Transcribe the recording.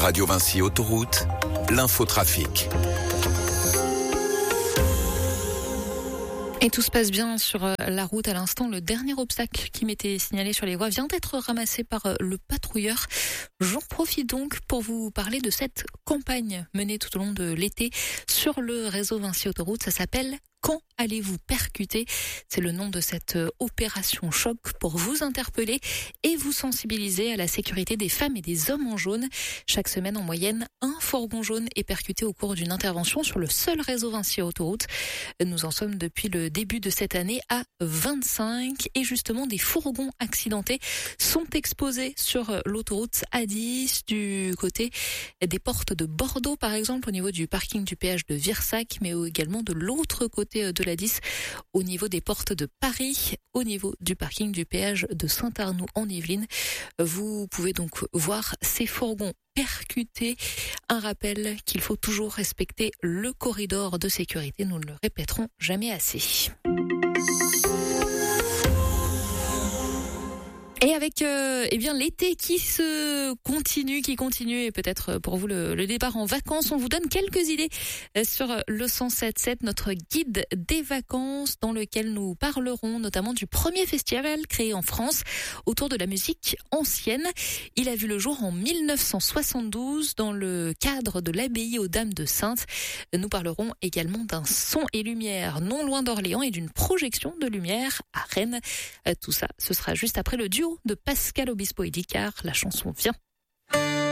Radio Vinci Autoroute, l'infotrafic. Et tout se passe bien sur la route à l'instant. Le dernier obstacle qui m'était signalé sur les voies vient d'être ramassé par le patrouilleur. J'en profite donc pour vous parler de cette campagne menée tout au long de l'été sur le réseau Vinci Autoroute. Ça s'appelle « Quand allez-vous percuter ?» C'est le nom de cette opération choc pour vous interpeller et vous sensibiliser à la sécurité des femmes et des hommes en jaune. Chaque semaine, en moyenne, un fourgon jaune est percuté au cours d'une intervention sur le seul réseau Vinci Autoroute. Nous en sommes depuis le début de cette année à 25 et justement des fourgons accidentés sont exposés sur l'autoroute A10 du côté des portes de Bordeaux par exemple, au niveau du parking du péage de Virsac, mais également de l'autre côté de la 10 au niveau des portes de Paris, au niveau du parking du péage de Saint-Arnoux en Yvelines. Vous pouvez donc voir ces fourgons percutés. Un rappel qu'il faut toujours respecter le corridor de sécurité. Nous ne le répéterons jamais assez. Et avec l'été qui continue et peut-être pour vous le départ en vacances, on vous donne quelques idées sur le 107.7, notre guide des vacances dans lequel nous parlerons notamment du premier festival créé en France autour de la musique ancienne. Il a vu le jour en 1972 dans le cadre de l'abbaye aux Dames de Saintes. Nous parlerons également d'un son et lumière non loin d'Orléans et d'une projection de lumière à Rennes. Tout ça, ce sera juste après le duo de Pascal Obispo et Dicard. La chanson vient.